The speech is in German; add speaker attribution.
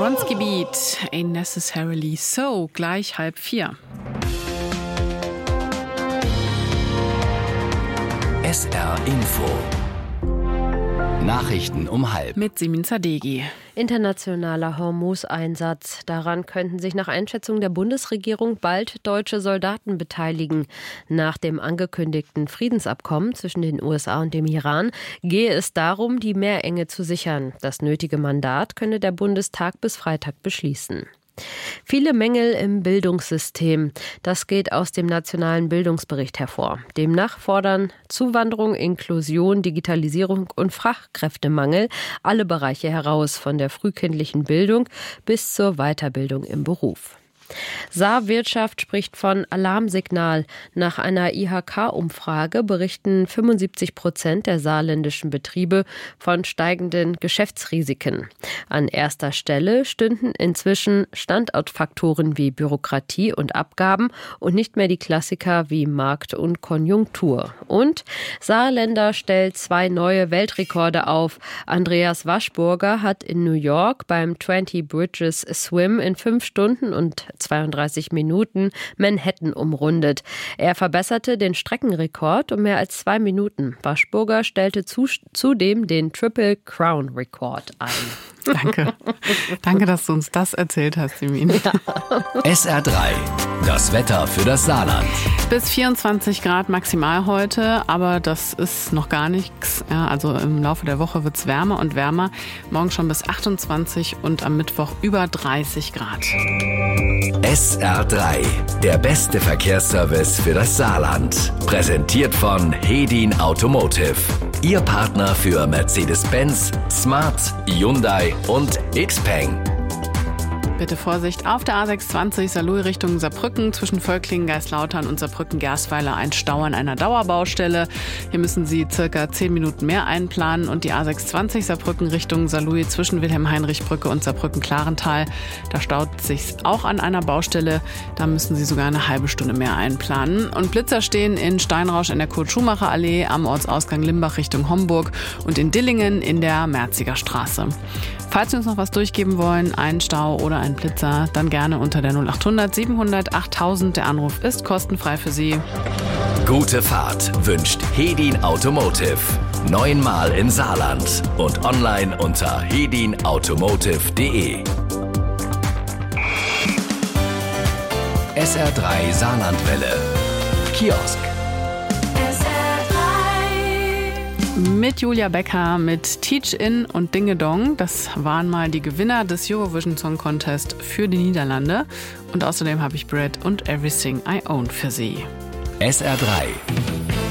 Speaker 1: Bronski Beat, Ain't Necessarily So, gleich 3:30.
Speaker 2: SR Info. Nachrichten um 3:30.
Speaker 1: Mit Simin Zadegi.
Speaker 3: Internationaler Hormuz-Einsatz. Daran könnten sich nach Einschätzung der Bundesregierung bald deutsche Soldaten beteiligen. Nach dem angekündigten Friedensabkommen zwischen den USA und dem Iran gehe es darum, die Meerenge zu sichern. Das nötige Mandat könne der Bundestag bis Freitag beschließen. Viele Mängel im Bildungssystem. Das geht aus dem Nationalen Bildungsbericht hervor. Demnach fordern Zuwanderung, Inklusion, Digitalisierung und Fachkräftemangel alle Bereiche heraus, von der frühkindlichen Bildung bis zur Weiterbildung im Beruf. Saarwirtschaft spricht von Alarmsignal. Nach einer IHK-Umfrage berichten 75% der saarländischen Betriebe von steigenden Geschäftsrisiken. An erster Stelle stünden inzwischen Standortfaktoren wie Bürokratie und Abgaben und nicht mehr die Klassiker wie Markt und Konjunktur. Und Saarländer stellt 2 neue Weltrekorde auf. Andreas Waschburger hat in New York beim 20 Bridges Swim in 5 Stunden und 32 Minuten Manhattan umrundet. Er verbesserte den Streckenrekord um mehr als 2 Minuten. Waschburger stellte zudem den Triple Crown Rekord ein.
Speaker 1: Danke. Danke, dass du uns das erzählt hast, Simin. Ja.
Speaker 2: SR3, das Wetter für das Saarland.
Speaker 1: Bis 24 Grad maximal heute, aber das ist noch gar nichts. Ja, also im Laufe der Woche wird es wärmer und wärmer. Morgen schon bis 28 und am Mittwoch über 30 Grad.
Speaker 2: SR3, der beste Verkehrsservice für das Saarland. Präsentiert von Hedin Automotive. Ihr Partner für Mercedes-Benz, Smart, Hyundai und Xpeng.
Speaker 1: Bitte Vorsicht, auf der A620 Saarlouis Richtung Saarbrücken zwischen Völklingen, Geistlautern und Saarbrücken-Gerstweiler ein Stau an einer Dauerbaustelle. Hier müssen Sie circa 10 Minuten mehr einplanen und die A620 Saarbrücken Richtung Saarlouis zwischen Wilhelm-Heinrich-Brücke und Saarbrücken-Klarental. Da staut sich's auch an einer Baustelle. Da müssen Sie sogar eine halbe Stunde mehr einplanen. Und Blitzer stehen in Steinrausch in der Kurt-Schumacher-Allee am Ortsausgang Limbach Richtung Homburg und in Dillingen in der Merziger Straße. Falls Sie uns noch was durchgeben wollen, einen Stau oder einen Blitzer, dann gerne unter der 0800 700 8000. Der Anruf ist kostenfrei für Sie.
Speaker 2: Gute Fahrt wünscht Hedin Automotive. 9-mal im Saarland und online unter hedinautomotive.de. SR3 Saarlandwelle. Kiosk.
Speaker 1: Mit Julia Becker, mit Teach In und Dinge Dong. Das waren mal die Gewinner des Eurovision Song Contest für die Niederlande. Und außerdem habe ich Bread und Everything I Own für Sie.
Speaker 2: SR3